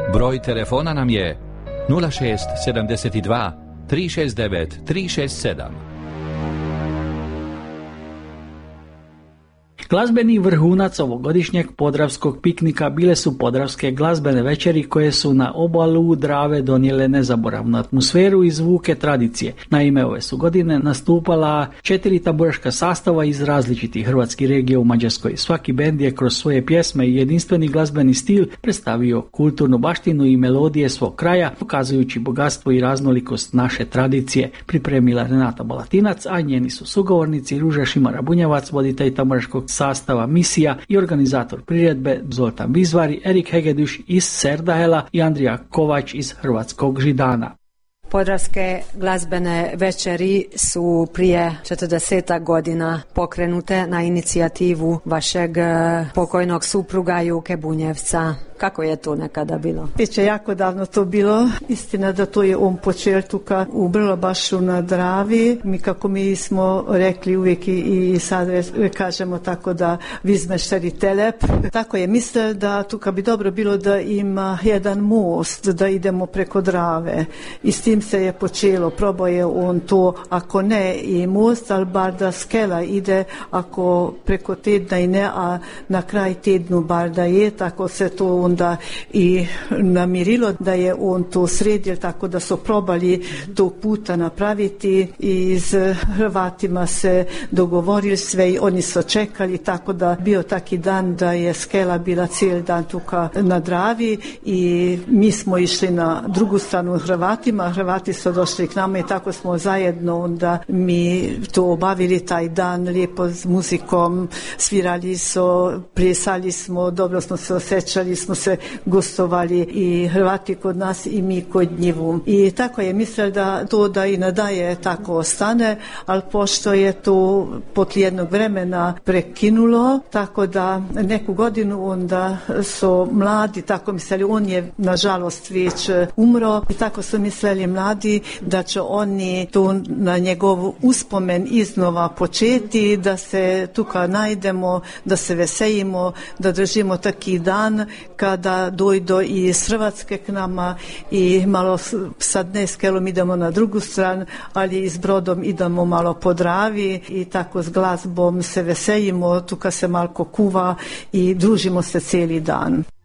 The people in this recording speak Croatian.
Broj telefona nam je 06 72 369 367. Glazbeni vrhunac ovogodišnjeg podravskog piknika bile su podravske glazbene večeri koje su na obalu Drave donijele nezaboravnu atmosferu i zvuke tradicije. Naime, ove su godine nastupala 4 tamburaška sastava iz različitih hrvatskih regija u Mađarskoj. Svaki bend je kroz svoje pjesme i jedinstveni glazbeni stil predstavio kulturnu baštinu i melodije svog kraja, pokazujući bogatstvo i raznolikost naše tradicije. Pripremila Renata Balatinac, a njeni su sugovornici Ruža Šimara Bunjevac, voditelj tamburaškog sastava Misija i organizator priredbe Zoltan Bizvari, Erik Hegeduš iz Serdahela i Andrija Kovač iz Hrvatskog Židana. Podravske glazbene večeri su prije 40 godina pokrenute na inicijativu vašeg pokojnog supruga Juke Bunjevca. Kako je to nekada bilo? Već je jako davno to bilo. Istina da to je on počeo tuka u Brlobašu na Dravi. Kako mi smo rekli uvijek i sad kažemo tako da vizmešteri telep. Tako je mislio da tuka bi dobro bilo da ima jedan most, da idemo preko Drave. I s tim se je počelo. Probao je on to, ako ne i most, ali bar da skela ide, ako preko tedna i ne, a na kraj tednu bar da je, tako se to onda i namirilo da je on to sredio, tako da su probali tog puta napraviti i s Hrvatima se dogovorili sve i oni su čekali, tako da bio taki dan da je skela bila cijeli dan tuka na Dravi i mi smo išli na drugu stranu Hrvatima, Hrvati su došli k nama i tako smo zajedno onda mi to obavili taj dan lijepo s muzikom, svirali su, plesali smo, dobro smo se osjećali, smo se gostovali i Hrvati kod nas i mi kod njivu. I tako je mislili da to da i nadaje tako ostane, ali pošto je to poslije jednog vremena prekinulo, tako da neku godinu onda su mladi tako mislili, on je nažalost već umro i tako su mislili mladi da će oni to na njegov uspomen iznova početi, da se tuka najdemo, da se veselimo, da držimo taki dan kada dojdo i iz Hrvatske k nama i malo sad ne s Kelom idemo na drugu stranu, ali i s brodom idemo malo po Dravi i tako s glazbom se veselimo, tuka se malko kuva i družimo se cijeli dan.